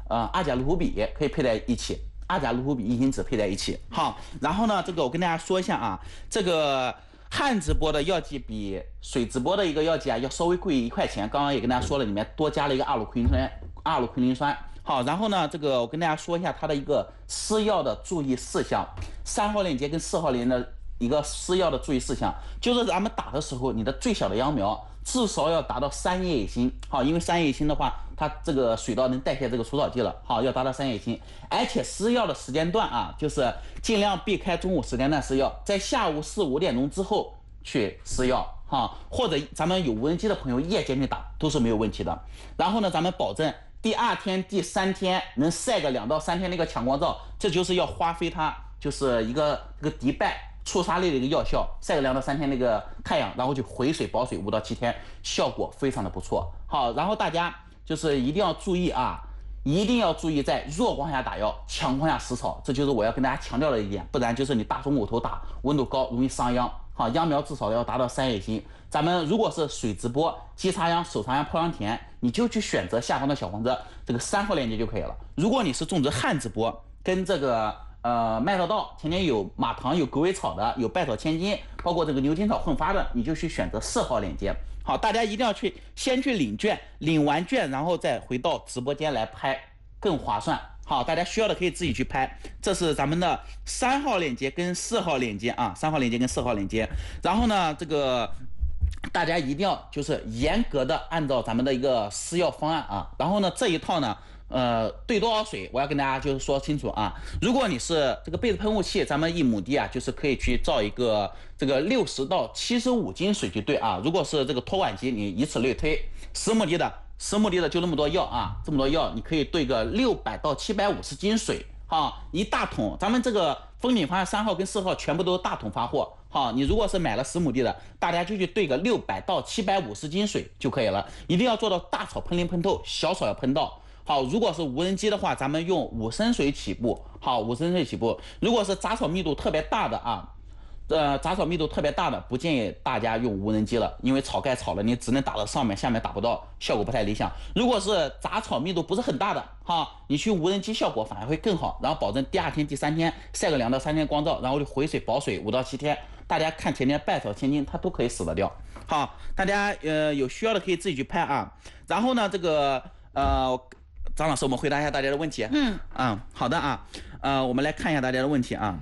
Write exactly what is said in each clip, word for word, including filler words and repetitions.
呃阿甲氯氟比可以配在一起，阿甲氯氟比一因子配在一起。好，然后呢，这个我跟大家说一下啊，这个汉直播的药剂比水直播的一个药剂啊要稍微贵一块钱，刚刚也跟大家说了，里面多加了一个阿鲁奎林酸，阿鲁奎林酸。好，然后呢，这个我跟大家说一下它的一个施药的注意事项，三号链接跟四号链的一个施药的注意事项，就是咱们打的时候，你的最小的秧苗至少要达到三叶心，好，因为三叶心的话，它这个水稻能代谢这个除草剂了，好，要达到三叶心，而且施药的时间段啊，就是尽量避开中午时间段施药，在下午四五点钟之后去施药，哈，或者咱们有无人机的朋友夜间去打都是没有问题的。然后呢，咱们保证第二天、第三天能晒个两到三天的一个强光照，这就是要花费它就是一个这个迪拜促沙类的一个药效，晒个两到三天那个太阳，然后去回水保水五到七天，效果非常的不错。好，然后大家就是一定要注意啊，一定要注意在弱光下打药，强光下施草，这就是我要跟大家强调的一点，不然就是你大中午头打，温度高容易伤秧。好，秧苗至少要达到三叶心。咱们如果是水直播、机插秧、手插秧、抛秧田，你就去选择下方的小黄车这个三号链接就可以了。如果你是种植旱直播，跟这个呃麦稻稻前面有马糖、有狗尾草的，有百草千金，包括这个牛筋草混发的，你就去选择四号链接。好，大家一定要去先去领券，领完券然后再回到直播间来拍，更划算。好，大家需要的可以自己去拍。这是咱们的三号链接跟四号链接啊，三号链接跟四号链接。然后呢，这个大家一定要就是严格的按照咱们的一个施药方案啊。然后呢，这一套呢，呃，兑多少水，我要跟大家就是说清楚啊。如果你是这个被子喷雾器，咱们一亩地啊，就是可以去造一个这个六十到七十五斤水去兑啊。如果是这个托管机，你以此类推，十亩地的。十亩地的就那么多药啊，这么多药，你可以兑个六百到七百五十斤水，哈，一大桶。咱们这个风品发三号跟四号全部都是大桶发货，好，你如果是买了十亩地的，大家就去兑个六百到七百五十斤水就可以了。一定要做到大草喷淋喷透，小草要喷到。好，如果是无人机的话，咱们用五升水起步，好，五升水起步。如果是杂草密度特别大的啊。呃，杂草密度特别大的，不建议大家用无人机了，因为草盖草了，你只能打到上面，下面打不到，效果不太理想。如果是杂草密度不是很大的哈，你去无人机效果反而会更好，然后保证第二天、第三天晒个两到三天光照，然后就回水保水五到七天。大家看前面百草千金，它都可以死得掉。好，大家呃有需要的可以自己去拍啊。然后呢，这个呃，张老师，我们回答一下大家的问题。 嗯啊，好的啊，呃，我们来看一下大家的问题啊。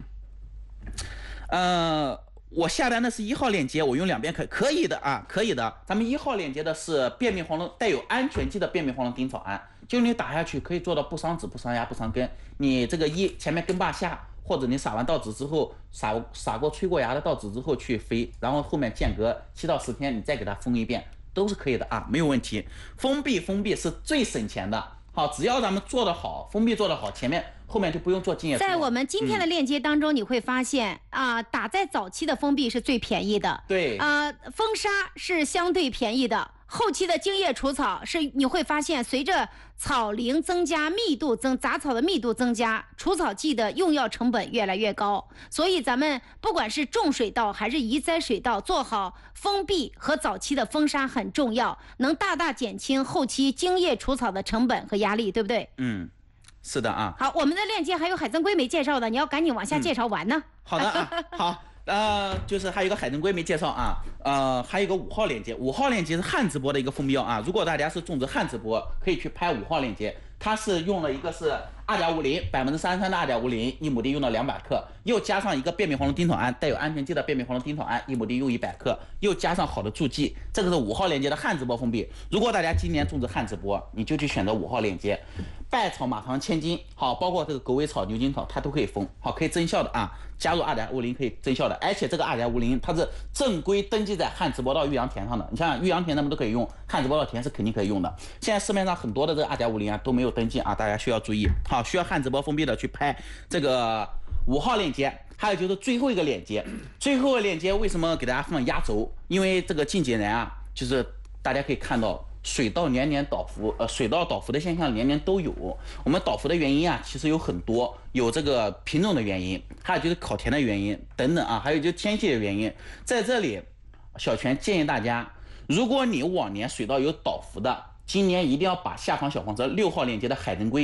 呃，我下单的是一号链接，我用两遍可可以的啊，可以的。咱们一号链接的是便秘黄龙带有安全剂的便秘黄龙丁草胺，就你打下去可以做到不伤籽、不伤芽、不伤根。你这个一前面根把下，或者你撒完稻子之后，撒撒过催过芽的稻子之后去飞，然后后面间隔七到十天，你再给它封一遍，都是可以的啊，没有问题。封闭封闭是最省钱的。好，只要咱们做得好，封闭做得好，前面后面就不用做浸液。 在我们今天的链接当中，你会发现啊、嗯呃，打在早期的封闭是最便宜的， 对， 啊、呃，封杀是相对便宜的。后期的茎叶除草是你会发现，随着草龄增加，密度增，杂草的密度增加，除草剂的用药成本越来越高。所以咱们不管是种水稻还是移栽水稻，做好封闭和早期的封杀很重要，能大大减轻后期茎叶除草的成本和压力，对不对？ 嗯，是的啊。 好，我们的链接还有海参龟没介绍的，你要赶紧往下介绍完呢。嗯、 好的啊，好。呃，就是还有一个海参龟没介绍啊，呃，还有一个五号链接，五号链接是旱直播的一个封闭药啊。如果大家是种植旱直播，可以去拍五号链接，它是用了一个是二甲五零，百分之三十三的二甲五零，一亩地用到两百克，又加上一个便秘黄龙丁草胺，带有安全剂的便秘黄龙丁草胺，一亩地用一百克，又加上好的助剂，这个是五号链接的旱直播封闭。如果大家今年种植旱直播，你就去选择五号链接，百草、马糖、千金，好，包括这个狗尾草、牛筋草，它都可以封，好，可以增效的啊。加入二甲五零可以增效的，而且这个二甲五零它是正规登记在旱直播稻育阳田上的。你像育阳田他们都可以用，旱直播稻田是肯定可以用的。现在市面上很多的这个二甲五零啊都没有登记啊，大家需要注意。好，需要旱直播封闭的去拍这个五号链接，还有就是最后一个链接，最后一个链接为什么给大家放压轴？因为这个近几年啊，就是大家可以看到。水稻年年倒伏，呃，水稻倒伏的现象年年都有。我们倒伏的原因啊，其实有很多，有这个品种的原因，还有就是烤田的原因等等啊，还有就是天气的原因。在这里，小泉建议大家，如果你往年水稻有倒伏的，今年一定要把下方小黄车六号链接的海参龟。